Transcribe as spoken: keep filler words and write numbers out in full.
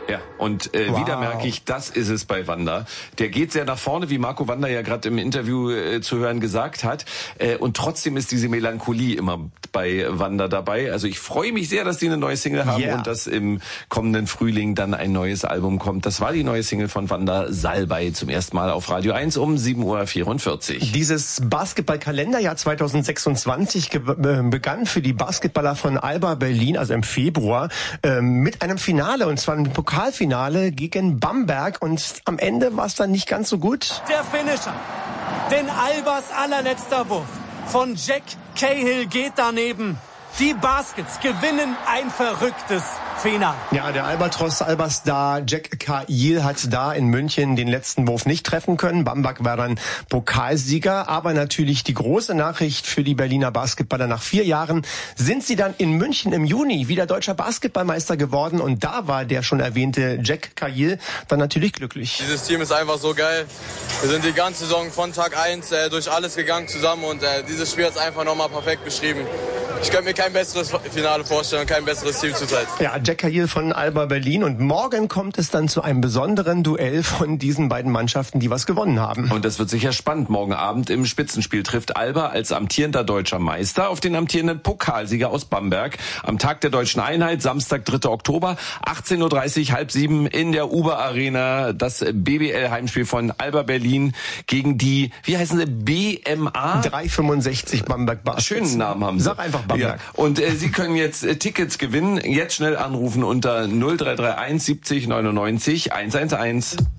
Ja, und äh, wow. wieder merke ich, das ist es bei Wanda. Der geht sehr nach vorne, wie Marco Wanda ja gerade im Interview äh, zu hören gesagt hat. Äh, und trotzdem ist diese Melancholie immer bei Wanda dabei. Also ich freue mich sehr, dass die eine neue Single haben yeah. und dass im kommenden Frühling dann ein neues Album kommt. Das war die neue Single von Wanda, Salbei, zum ersten Mal auf Radio eins um sieben Uhr vierundvierzig. Dieses Basketball-Kalenderjahr zweitausendsechsundzwanzig ge- äh, begann für die Basketballer von Alba Berlin, also im Februar, äh, mit einem Finale, und zwar ein Pokalfinale gegen Bamberg, und am Ende war es dann nicht ganz so gut. Der Finisher, denn Albas allerletzter Wurf von Jack Cahill geht daneben. Die Baskets gewinnen ein verrücktes Finale. Ja, der Albatros Alba-Star Jack Cahill hat da in München den letzten Wurf nicht treffen können. Bamberg war dann Pokalsieger. Aber natürlich die große Nachricht für die Berliner Basketballer: Nach vier Jahren sind sie dann in München im Juni wieder deutscher Basketballmeister geworden. Und da war der schon erwähnte Jack Cahill dann natürlich glücklich. Dieses Team ist einfach so geil. Wir sind die ganze Saison von Tag eins äh, durch alles gegangen zusammen. Und äh, dieses Spiel hat es einfach nochmal perfekt beschrieben. Ich könnte mir kein besseres Finale vorstellen und kein besseres Team zurzeit. Ja, Jack Cahill von Alba Berlin. Und morgen kommt es dann zu einem besonderen Duell von diesen beiden Mannschaften, die was gewonnen haben. Und das wird sicher spannend. Morgen Abend im Spitzenspiel trifft Alba als amtierender deutscher Meister auf den amtierenden Pokalsieger aus Bamberg. Am Tag der Deutschen Einheit, Samstag, dritter Oktober, achtzehn Uhr dreißig, halb sieben in der Uber Arena. Das B B L-Heimspiel von Alba Berlin gegen die, wie heißen sie, B M A? drei fünfundsechzig Bamberg Baskets. Schönen Namen haben sie. Sag einfach Bamberg. Ja. Und äh, Sie können jetzt äh, Tickets gewinnen. Jetzt schnell anrufen unter null drei drei eins siebzig neunundneunzig hundertelf.